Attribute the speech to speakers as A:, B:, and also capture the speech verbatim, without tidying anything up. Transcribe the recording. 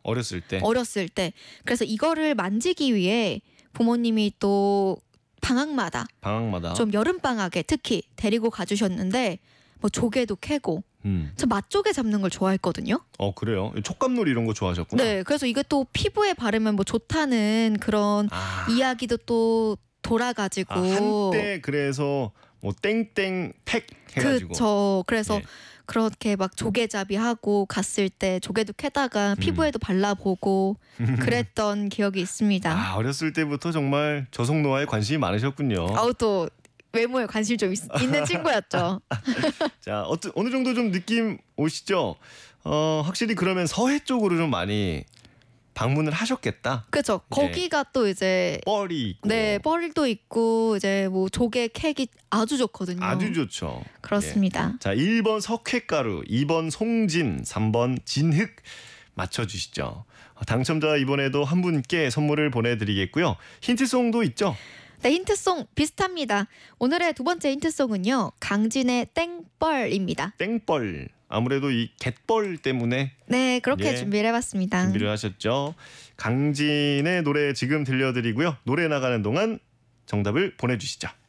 A: 어렸을 때.
B: 어렸을 때. 그래서 이거를 만지기 위해 부모님이 또 방학마다
A: 방학마다
B: 좀 여름 방학에 특히 데리고 가주셨는데 뭐 조개도 캐고.
A: 음.
B: 저 맛조개 잡는 걸 좋아했거든요.
A: 어 그래요? 촉감놀이 이런 거 좋아하셨구나.
B: 네, 그래서 이게 또 피부에 바르면 뭐 좋다는 그런
A: 아.
B: 이야기도 또 돌아가지고.
A: 아, 한때 그래서 뭐 땡땡 팩 해가지고.
B: 그렇죠. 그래서
A: 예.
B: 그렇게 막 조개잡이 하고 갔을 때 조개도 캐다가 피부에도 발라보고 그랬던 기억이 있습니다.
A: 아, 어렸을 때부터 정말 저속 노화에 관심이 많으셨군요.
B: 아우 또 외모에 관심 좀 있, 있는 친구였죠.
A: 자, 어떤 어느 정도 좀 느낌 오시죠? 어, 확실히 그러면 서해 쪽으로 좀 많이 방문을 하셨겠다.
B: 그렇죠. 거기가 또 이제
A: 뻘이 있고.
B: 네, 뻘도 있고 이제 뭐 조개 캐기 아주 좋거든요.
A: 아주 좋죠.
B: 그렇습니다.
A: 예. 자, 일 번 석회가루, 이 번 송진, 삼 번 진흙 맞춰주시죠. 당첨자 이번에도 한 분께 선물을 보내드리겠고요. 힌트송도 있죠?
B: 네, 힌트송 비슷합니다. 오늘의 두 번째 힌트송은요. 강진의 땡벌입니다.
A: 땡벌. 아무래도 이 갯벌 때문에
B: 네, 그렇게
A: 예,
B: 준비를 해봤습니다.
A: 준비를 하셨죠. 강진의 노래 지금 들려드리고요. 노래 나가는 동안 정답을 보내주시죠.